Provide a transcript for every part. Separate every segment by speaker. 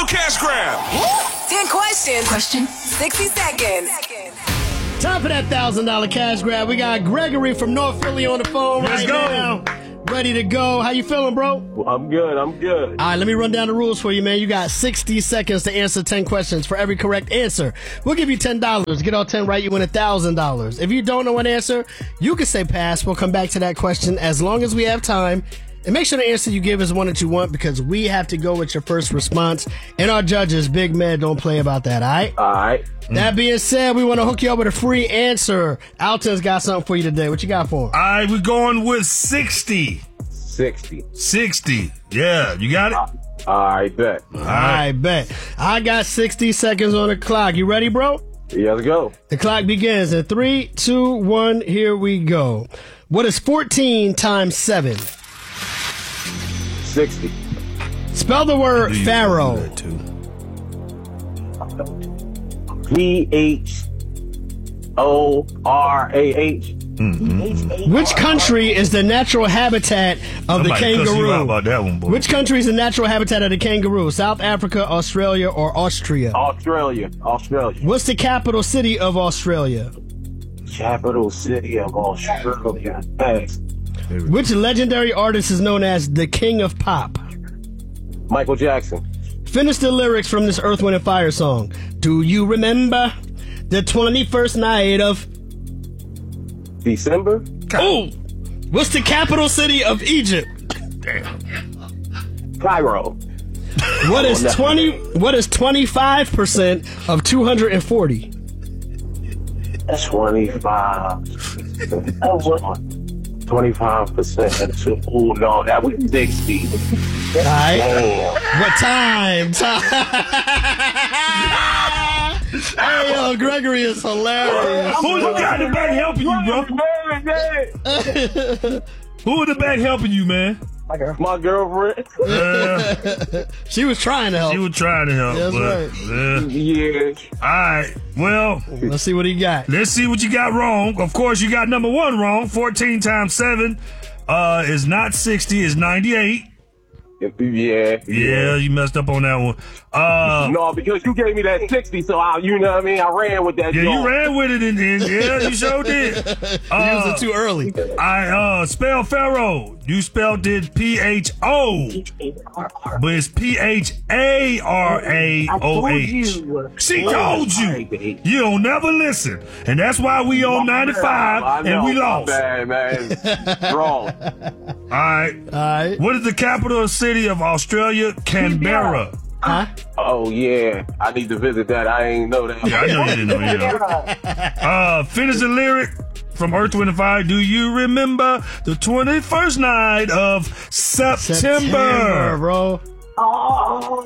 Speaker 1: cash grab.
Speaker 2: 10 questions. 60 seconds.
Speaker 3: Time for that $1,000 cash grab. We got Gregory from North Philly on the phone right now. Ready to go. How you feeling, bro?
Speaker 4: I'm good.
Speaker 3: All right, let me run down the rules for you, man. You got 60 seconds to answer 10 questions. For every correct answer, we'll give you $10. Get all 10 right, you win $1,000. If you don't know an answer, you can say pass. We'll come back to that question as long as we have time. And make sure the answer you give is one that you want, because we have to go with your first response. And our judges, big man, don't play about that, all right?
Speaker 4: All right.
Speaker 3: That being said, we want to hook you up with a free answer. Alton's got something for you today. What you got for him?
Speaker 5: All right, we're going with 60. 60. Yeah, you got it?
Speaker 4: All right, bet.
Speaker 3: All right, bet. I got 60 seconds on the clock. You ready, bro?
Speaker 4: Yeah, let's go.
Speaker 3: The clock begins in 3, 2, 1. Here we go. What is 14 times 7?
Speaker 4: 60.
Speaker 3: Spell the word pharaoh.
Speaker 4: PHORAH.
Speaker 3: Which country is the natural habitat of the kangaroo?
Speaker 5: About that one, boy.
Speaker 3: Which country is the natural habitat of the kangaroo? South Africa, Australia, or Austria?
Speaker 4: Australia.
Speaker 3: What's the capital city of Australia?
Speaker 4: Capital city of Australia. Thanks.
Speaker 3: Which legendary artist is known as the King of Pop?
Speaker 4: Michael Jackson.
Speaker 3: Finish the lyrics from this Earth, Wind, and Fire song. Do you remember the 21st night of
Speaker 4: December.
Speaker 3: Oh! What's the capital city of Egypt?
Speaker 5: Damn.
Speaker 4: Cairo.
Speaker 3: What is 25% of 240?
Speaker 4: That's 25. 25%. Oh no, that was 60.
Speaker 3: All right.
Speaker 4: Damn.
Speaker 3: What time? Hey, yo, Gregory is hilarious.
Speaker 5: Who's the guy in the back helping you, bro? Who in the back helping you, man?
Speaker 4: My girlfriend.
Speaker 3: She was trying to help.
Speaker 5: She was trying to help.
Speaker 3: That's
Speaker 5: but,
Speaker 3: right.
Speaker 4: Yeah.
Speaker 5: All right. Well,
Speaker 3: let's see what he got.
Speaker 5: Let's see what you got wrong. Of course, you got number one wrong. 14 times 7 is not 60. It's 98. Yeah, you messed up on that one.
Speaker 4: No, because you gave me that 60, so you know what I mean? I ran with that.
Speaker 5: Yeah, you ran with it, and yeah, you sure did.
Speaker 3: You used it too early.
Speaker 5: I spell Pharaoh. You spelled it P-H-O, but it's P-H-A-R-A-O-H. She told you. You don't never listen, and that's why we on 95 and we lost.
Speaker 4: Bad, man. Wrong.
Speaker 5: All right. What is the capital city of Australia? Canberra.
Speaker 3: Huh?
Speaker 4: Oh, yeah. I need to visit that. I ain't know that.
Speaker 5: Yeah, I know you didn't know. Finish the lyric from Earth, Wind, and Fire. Do you remember the 21st night of September?
Speaker 3: Bro.
Speaker 4: Oh.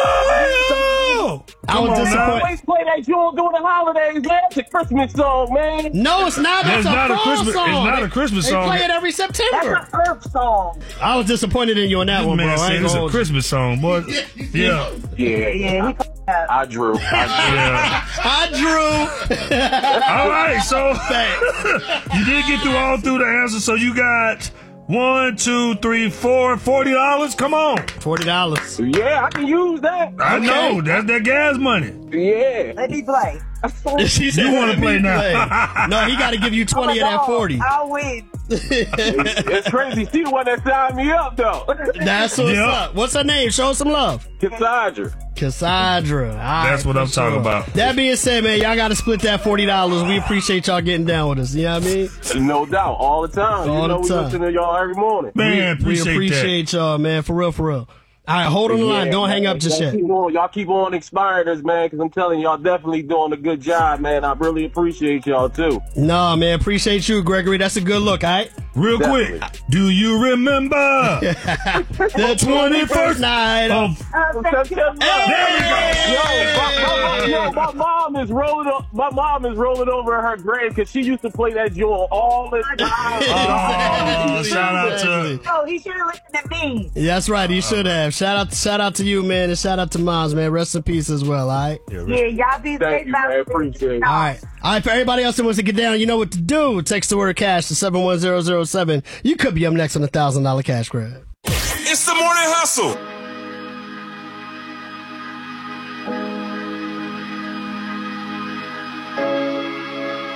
Speaker 3: I was disappointed.
Speaker 4: Always play that during the holidays, man. It's a Christmas song, man.
Speaker 3: No, it's not. That's
Speaker 5: not a Christmas
Speaker 3: song.
Speaker 5: It's not a Christmas song.
Speaker 3: They play it every September.
Speaker 4: That's an Earth song.
Speaker 3: I was disappointed in you on that one, bro.
Speaker 5: Man said it's a Christmas song, boy. Yeah.
Speaker 4: I drew.
Speaker 3: I drew.
Speaker 5: All right, so you did get through the answers, so you got 1, 2, 3, 4, $40. Come on.
Speaker 3: $40.
Speaker 4: Yeah, I can use that.
Speaker 5: I know. That's that gas money.
Speaker 4: Yeah.
Speaker 6: Let me play.
Speaker 3: She said,
Speaker 5: You want to play now?
Speaker 3: No, he got to give you 20 of that 40.
Speaker 6: I'll win.
Speaker 4: It's crazy. She the one that signed me up, though.
Speaker 3: That's what's up. What's her name? Show some love.
Speaker 4: Cassandra.
Speaker 5: That's what I'm talking about.
Speaker 3: That being said, man, y'all got to split that $40. We appreciate y'all getting down with us. You know what I mean?
Speaker 4: No doubt. All the time.
Speaker 3: All the
Speaker 4: we
Speaker 3: time.
Speaker 4: listen to y'all every morning.
Speaker 5: Man,
Speaker 3: we appreciate y'all, man. For real. All right, hold on the line. Don't hang up just yet.
Speaker 4: Y'all keep on inspiring us, man, because I'm telling y'all definitely doing a good job, man. I really appreciate y'all, too.
Speaker 3: No, man, appreciate you, Gregory. That's a good look, all right?
Speaker 5: Real quick, do you remember the 21st night of
Speaker 4: September?
Speaker 5: There we go.
Speaker 4: My mom is rolling over her grave because she used to play that joint all the time.
Speaker 5: Shout out to
Speaker 6: Oh, he should have listened to me.
Speaker 3: That's right, he should have. Shout out to you, man, and shout out to moms, man. Rest in peace as well, all right?
Speaker 6: Yeah, y'all be
Speaker 4: Thank
Speaker 6: safe
Speaker 4: you, man.
Speaker 6: out there.
Speaker 4: Appreciate it.
Speaker 3: All right. For everybody else that wants to get down, you know what to do. Text the word cash to 71007. You could be up next on the $1,000 cash grab.
Speaker 1: It's the morning hustle.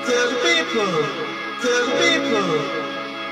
Speaker 1: Tell the people.